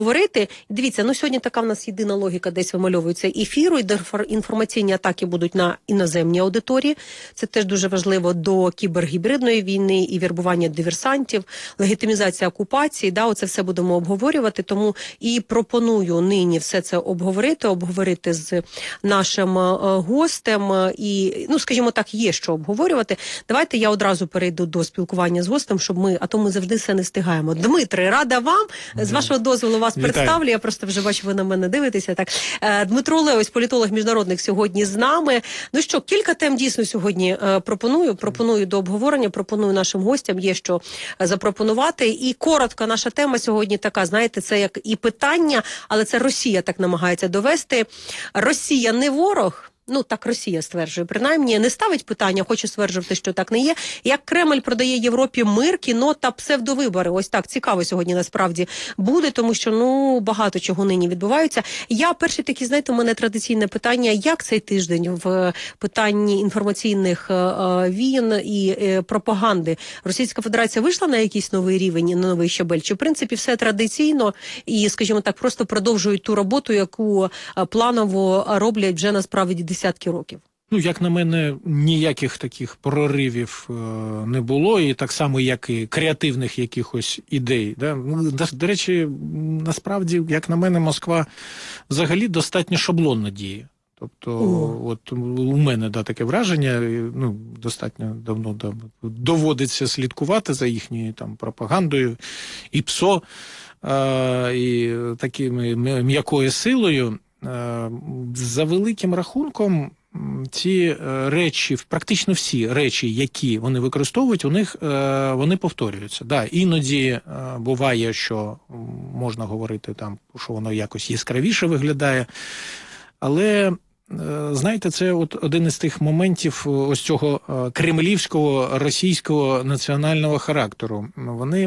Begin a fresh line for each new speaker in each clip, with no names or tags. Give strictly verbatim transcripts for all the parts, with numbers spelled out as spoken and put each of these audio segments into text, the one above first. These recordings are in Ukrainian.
Говорити, дивіться, ну сьогодні така в нас єдина логіка десь вимальовується ефіру, і інформаційні атаки будуть на іноземній аудиторії. Це теж дуже важливо до кібергібридної війни і вірбування диверсантів, легітимізація окупації, да, оце все будемо обговорювати, тому і пропоную нині все це обговорити, обговорити з нашим е, гостем і, ну, скажімо так, є що обговорювати. Давайте я одразу перейду до спілкування з гостем, щоб ми, а то ми завжди все не встигаємо. Дмитре, рада вам, з вашого дозволу вас
Вітаю.
Представлю, я просто вже бачу, ви на мене дивитеся. Так, Дмитро Леось, політолог міжнародник, сьогодні з нами. Ну що, кілька тем дійсно сьогодні е, пропоную. Пропоную до обговорення, пропоную нашим гостям, є що запропонувати. І коротко, наша тема сьогодні така, знаєте, це як і питання, але це Росія так намагається довести. Росія не ворог. Ну, так Росія стверджує, принаймні, не ставить питання, хоче стверджувати, що так не є. Як Кремль продає Європі мир, кіно та псевдовибори. Ось так, цікаво сьогодні насправді буде, тому що, ну, багато чого нині відбувається. Я, перший такий, знаєте, у мене традиційне питання, як цей тиждень в питанні інформаційних е, війн і е, пропаганди Російська Федерація вийшла на якийсь новий рівень, на новий щабель? Чи, в принципі, все традиційно і, скажімо так, просто продовжують ту роботу, яку е, планово роблять вже насправді десятки років?
Ну, як на мене, ніяких таких проривів е, не було, і так само, як і креативних якихось ідей. Да? До, до речі, насправді, як на мене, Москва взагалі достатньо шаблонно діє. Тобто, mm. от у мене, да, таке враження, ну, достатньо давно да, доводиться слідкувати за їхньою там пропагандою, і ПСО, е, і такими м'якою силою. За великим рахунком, ці речі, практично всі речі, які вони використовують, у них вони повторюються. Да, іноді буває, що можна говорити там, що воно якось яскравіше виглядає, але знаєте, це от один із тих моментів ось цього кремлівського, російського національного характеру. Вони,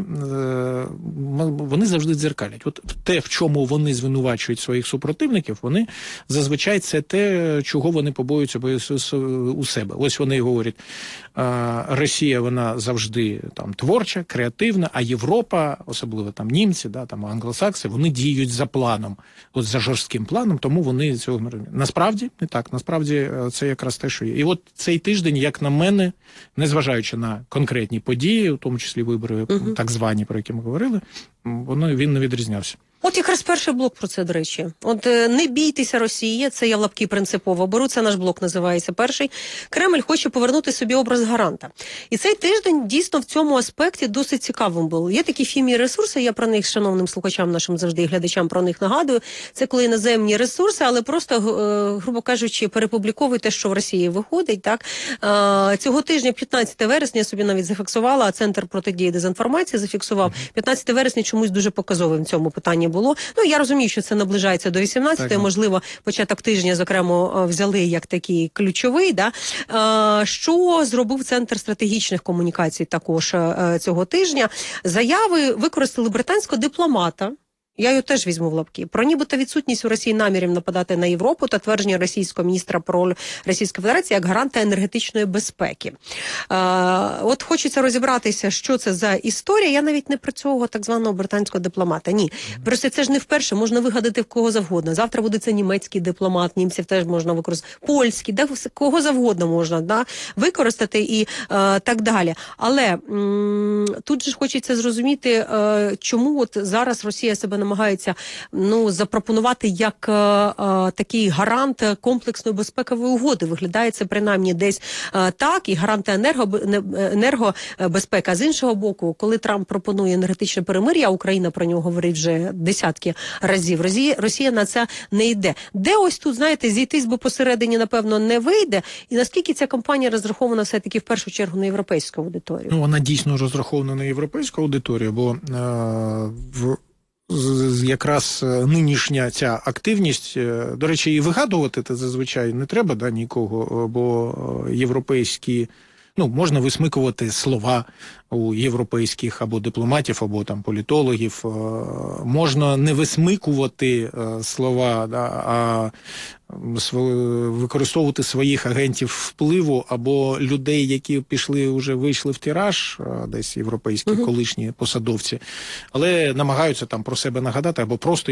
вони завжди дзеркалять. От те, в чому вони звинувачують своїх супротивників, вони зазвичай це те, чого вони побоюються у себе. Ось вони говорять, Росія, вона завжди там творча, креативна, а Європа, особливо там німці, да, там англосакси, вони діють за планом, от за жорстким планом, тому вони цього не розуміють. Насправді, не так. Насправді, це якраз те, що є. І от цей тиждень, як на мене, незважаючи на конкретні події, у тому числі вибори, угу. так звані, про які ми говорили, воно, він не відрізнявся.
От якраз перший блок про це, до речі. От не бійтеся Росії, це я в лапки принципово беру, це наш блок називається перший. Кремль хоче повернути собі образ гаранта. І цей тиждень дійсно в цьому аспекті досить цікавим був. Є такі фімі ресурси, я про них шановним слухачам нашим завжди і глядачам про них нагадую. Це коли іноземні ресурси, але просто, грубо кажучи, перепубліковують те, що в Росії виходить. Так цього тижня, п'ятнадцяте вересня, я собі навіть зафіксувала, а Центр протидії дезінформації зафіксував. п'ятнадцяте вересня чомусь дуже показовим в цьому питанні було. Ну, я розумію, що це наближається до вісімнадцятої, можливо, початок тижня, зокрема, взяли як такий ключовий, да? Що зробив Центр стратегічних комунікацій також цього тижня? Заяви використали британського дипломата, я його теж візьму в лапки, про нібито відсутність у Росії намірів нападати на Європу та твердження російського міністра про Російської Федерації як гаранта енергетичної безпеки. Е, от хочеться розібратися, що це за історія. Я навіть не про цього так званого британського дипломата. Ні. Просто це ж не вперше, можна вигадати в кого завгодно. Завтра буде це німецький дипломат, німців теж можна використати, польський, да, кого завгодно можна, да, використати і е, так далі. Але м, тут же хочеться зрозуміти, е, чому от зараз Росія себе намагається, ну, запропонувати як е, е, такий гарант комплексної безпекової угоди. Виглядає це принаймні десь е, так, і гарант енерго, енергобезпеки. А з іншого боку, коли Трамп пропонує енергетичне перемир'я, Україна про нього говорить вже десятки разів, Росія, Росія на це не йде. Де ось тут, знаєте, зійтись би посередині, напевно, не вийде? І наскільки ця кампанія розрахована все-таки в першу чергу на європейську аудиторію?
Ну, вона дійсно розрахована на європейську аудиторію, бо е, в якраз нинішня ця активність, до речі, і вигадувати це зазвичай не треба, да, нікого, бо європейські, ну, можна висмикувати слова у європейських або дипломатів, або там політологів, можна не висмикувати слова, да, а св- використовувати своїх агентів впливу або людей, які пішли вже вийшли в тираж, а, десь європейські
Мгм.
колишні посадовці, але намагаються там про себе нагадати або просто